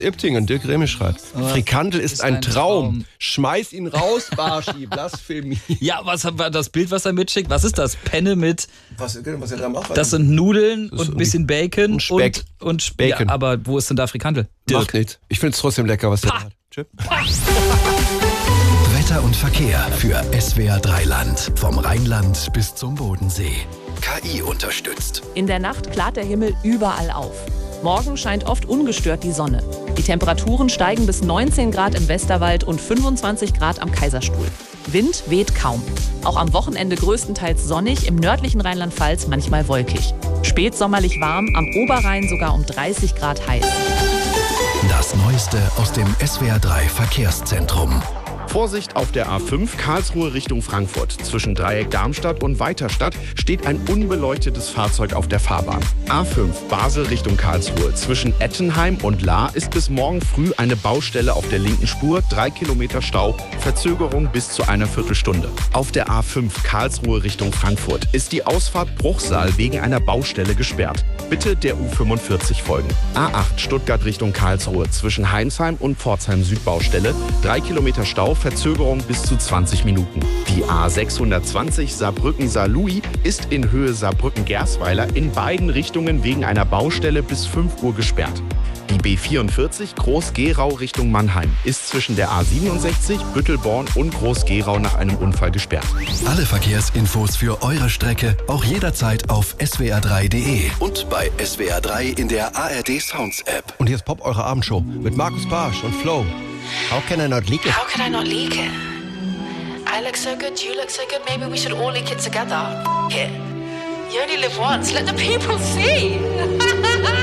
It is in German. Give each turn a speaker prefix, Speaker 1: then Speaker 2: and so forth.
Speaker 1: Iptingen, Dirk Rehme schreibt. Frikandel ist ein Traum. Schmeiß ihn raus, Barschi. Blasphemie.
Speaker 2: Ja, was war das Bild, was er mitschickt? Was ist das? Penne mit...
Speaker 1: Was er da macht?
Speaker 2: Das sind Nudeln und ein bisschen Bacon.
Speaker 1: Und Speck.
Speaker 2: Und
Speaker 1: Bacon.
Speaker 2: Ja, aber wo ist denn da Frikandel? Dirk.
Speaker 1: Macht nicht. Ich finde es trotzdem lecker, was er hat. Tschüss.
Speaker 3: Wetter und Verkehr für SWR 3 Land. Vom Rheinland bis zum Bodensee. KI unterstützt.
Speaker 4: In der Nacht klart der Himmel überall auf. Morgen scheint oft ungestört die Sonne. Die Temperaturen steigen bis 19 Grad im Westerwald und 25 Grad am Kaiserstuhl. Wind weht kaum. Auch am Wochenende größtenteils sonnig, im nördlichen Rheinland-Pfalz manchmal wolkig. Spätsommerlich warm, am Oberrhein sogar um 30 Grad heiß.
Speaker 3: Das Neueste aus dem SWR 3 Verkehrszentrum.
Speaker 5: Vorsicht auf der A5 Karlsruhe Richtung Frankfurt. Zwischen Dreieck Darmstadt und Weiterstadt steht ein unbeleuchtetes Fahrzeug auf der Fahrbahn. A5 Basel Richtung Karlsruhe. Zwischen Ettenheim und Lahr ist bis morgen früh eine Baustelle auf der linken Spur. 3 Kilometer Stau, Verzögerung bis zu einer Viertelstunde. Auf der A5 Karlsruhe Richtung Frankfurt ist die Ausfahrt Bruchsal wegen einer Baustelle gesperrt. Bitte der U45 folgen. A8 Stuttgart Richtung Karlsruhe. Zwischen Heinsheim und Pforzheim Südbaustelle. 3 Kilometer Stau, Verzögerung bis zu 20 Minuten. Die A620 Saarbrücken-Saarlouis ist in Höhe Saarbrücken-Gersweiler in beiden Richtungen wegen einer Baustelle bis 5 Uhr gesperrt. Die B44 Groß-Gerau Richtung Mannheim ist zwischen der A67, Büttelborn und Groß-Gerau nach einem Unfall gesperrt.
Speaker 3: Alle Verkehrsinfos für eure Strecke auch jederzeit auf swr3.de und bei SWR 3 in der ARD Sounds App.
Speaker 1: Und hier ist Pop, eure Abendshow mit Markus Barsch und Flo. How can I not leak it?
Speaker 6: How can I not leak it? I look so good, you look so good, maybe we should all leak it together. F*** it. You only live once, let the people see.